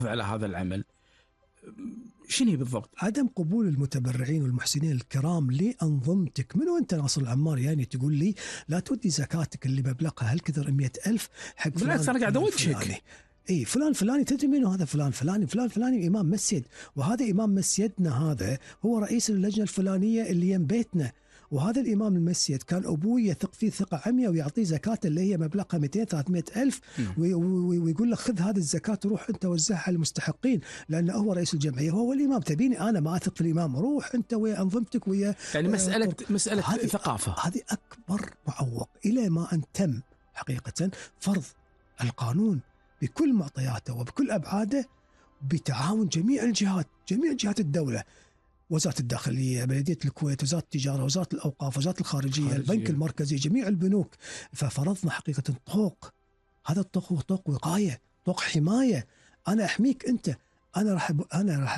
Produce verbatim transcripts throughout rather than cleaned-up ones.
على هذا العمل شنو بالضبط؟ عدم قبول المتبرعين والمحسنين الكرام لأنظمتك. من وانت ناصر العمار يعني تقول لي لا تودي زكاتك اللي مبلغها هالكثر مئة ألف حق فلان؟ بالعكس انا قاعد اوجهك. اي فلان فلاني، تدري منه هذا فلان فلاني فلان فلاني امام مسجد، وهذا امام مسجدنا هذا هو رئيس اللجنه الفلانيه اللي يم بيتنا، وهذا الامام المسجد كان ابوي يثق فيه ثقه عمياء ويعطيه زكاه اللي هي مبلغها مئتين ثلاثمئة الف، ويقول له خذ هذه الزكاه وروح انت وزعها على المستحقين لانه هو رئيس الجمعيه هو الامام. تبيني انا ما اثق في الامام؟ روح انت ويا انظمتك ويا يعني مساله آه مساله هذه ثقافه. هذه اكبر معوق الى ما ان تم حقيقه فرض القانون بكل معطياته وبكل أبعاده بتعاون جميع الجهات، جميع جهات الدولة، وزارة الداخلية، بلدية الكويت، وزارة التجارة، وزارة الأوقاف، وزارة الخارجية، خارجية. البنك المركزي، جميع البنوك. ففرضنا حقيقة طوق، هذا الطوق هو طوق وقاية، طوق حماية. أنا أحميك أنت، أنا راح أنا راح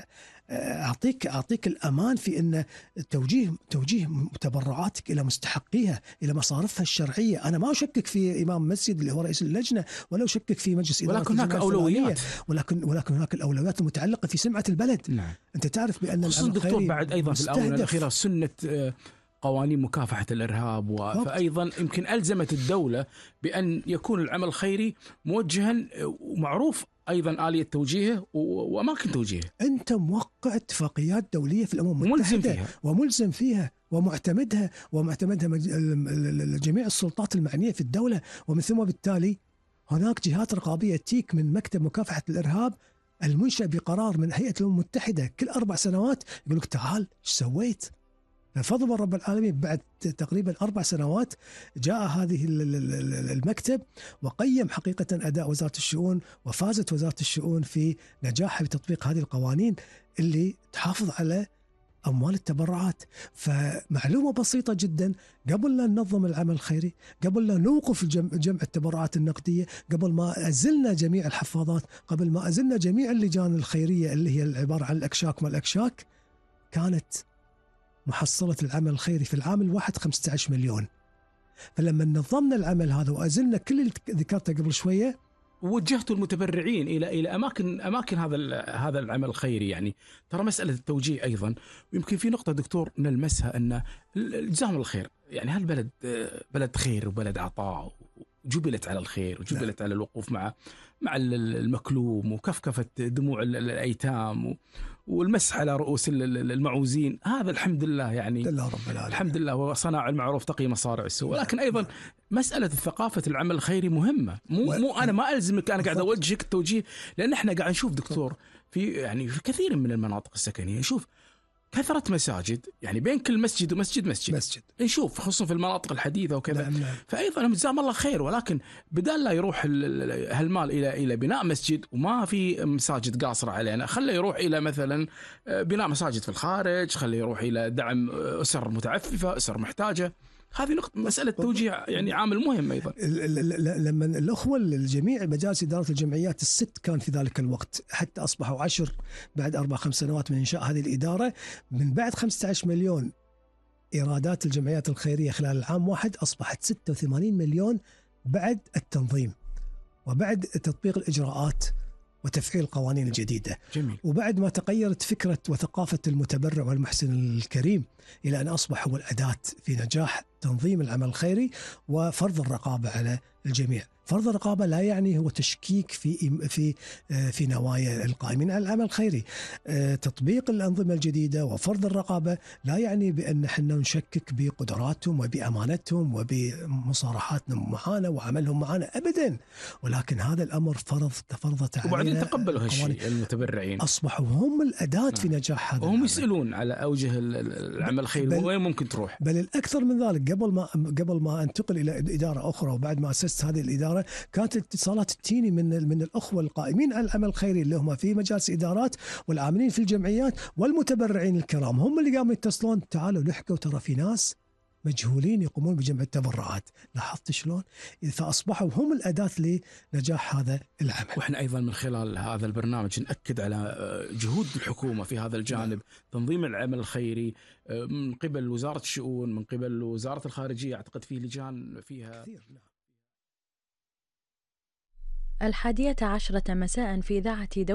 أعطيك أعطيك الأمان في أن توجيه توجيه تبرعاتك إلى مستحقيها، إلى مصارفها الشرعية. أنا ما أشكك في إمام مسجد اللي هو رئيس اللجنة، ولا أشكك في مجلس إدارة، ولكن هناك أولويات، ولكن ولكن هناك الأولويات المتعلقة في سمعة البلد. نعم. أنت تعرف بأن خصوصا دكتور بعد أيضا في الآونة الأخيرة سنة قوانين مكافحة الإرهاب، فأيضا يمكن ألزمت الدولة بأن يكون العمل الخيري موجها ومعروف أيضا آلية توجيهه وأماكن توجيهه. أنت موقع اتفاقيات دولية في الأمم المتحدة فيها. وملزم فيها ومعتمدها ومعتمدها جميع السلطات المعنية في الدولة، ومن ثم بالتالي هناك جهات رقابية تيك من مكتب مكافحة الإرهاب المنشأ بقرار من هيئة الأمم المتحدة كل أربع سنوات يقول لك تعال إيش سويت؟ فضل من رب العالمين بعد تقريبا أربع سنوات جاء هذه المكتب وقيم حقيقة أداء وزارة الشؤون، وفازت وزارة الشؤون في نجاحها بتطبيق هذه القوانين اللي تحافظ على أموال التبرعات. فمعلومة بسيطة جدا، قبل لا ننظم العمل الخيري، قبل لا نوقف جمع التبرعات النقدية، قبل ما أزلنا جميع الحفاظات، قبل ما أزلنا جميع اللجان الخيرية اللي هي عبارة عن الأكشاك ما الأكشاك، كانت محصلة العمل الخيري في العام الواحد خمسة عشر مليون. فلما نظمنا العمل هذا وأزلنا كل اللي ذكرته قبل شوية، ووجهتوا المتبرعين إلى إلى أماكن أماكن هذا هذا العمل الخيري. يعني ترى مسألة التوجيه أيضا، ويمكن في نقطة دكتور نلمسها أن جزاهم الخير، يعني هالبلد بلد خير وبلد عطاء، جبلت على الخير وجبلت على الوقوف مع مع المكلوم وكفكفة دموع الأيتام والمسح على رؤوس المعوزين. هذا الحمد لله يعني الحمد لله، وصناع المعروف تقي مصارع السوء. ولكن أيضا مسألة ثقافة العمل الخيري مهمة. مو مو أنا ما ألزمك، أنا قاعد أوجهك التوجيه، لأن إحنا قاعد نشوف دكتور في يعني في كثير من المناطق السكنية نشوف كثرة مساجد، يعني بين كل مسجد ومسجد مسجد, مسجد. نشوف خصوصا في المناطق الحديثة وكذا. نعم نعم. فأيضا جزاهم الله خير، ولكن بدال لا يروح هالمال إلى إلى بناء مسجد وما في مساجد قاصرة علينا، خليه يروح إلى مثلا بناء مساجد في الخارج، خليه يروح إلى دعم أسر متعففة، أسر محتاجة. هذه نقطة مسألة توجيه يعني عامل مهم أيضا. لما الأخوة الجميع مجالس إدارة الجمعيات الست كان في ذلك الوقت، حتى أصبحوا عشر بعد أربع خمس سنوات من إنشاء هذه الإدارة، من بعد خمسة عشر مليون إيرادات الجمعيات الخيرية خلال العام واحد أصبحت ستة وثمانين مليون بعد التنظيم وبعد تطبيق الإجراءات وتفعيل القوانين الجديدة. جميل. وبعد ما تغيرت فكرة وثقافة المتبرع والمحسن الكريم إلى أن أصبح هو الأداة في نجاح تنظيم العمل الخيري وفرض الرقابة على الجميع. فرض الرقابة لا يعني هو تشكيك في في في نوايا القائمين على العمل الخيري. تطبيق الأنظمة الجديدة وفرض الرقابة لا يعني بأن احنا نشكك بقدراتهم وبأمانتهم وبمصارحاتهم معنا وعملهم معنا أبدا، ولكن هذا الأمر فرض تفرضت علينا، وبعدين تقبلوا هالشيء. المتبرعين أصبحوا هم الأداة في نجاح هذا، وهم يسألون على أوجه العمل الخيري وين ممكن تروح. بل الأكثر من ذلك، قبل ما قبل ما أنتقل إلى إدارة أخرى وبعد ما أسست هذه الإدارة، كانت الاتصالات تجيني من من الأخوة القائمين على العمل الخيري اللي هم في مجالس إدارات والعاملين في الجمعيات والمتبرعين الكرام، هم اللي قاموا يتصلون تعالوا لحقوا ترى في ناس مجهولين يقومون بجمع التبرعات. لاحظت شلون؟ فأصبحوا هم الأداة لنجاح هذا العمل. وإحنا أيضا من خلال هذا البرنامج نأكد على جهود الحكومة في هذا الجانب، تنظيم العمل الخيري من قبل وزارة الشؤون، من قبل وزارة الخارجية، أعتقد فيه لجان فيها كثير. الحادية عشرة مساء في إذاعة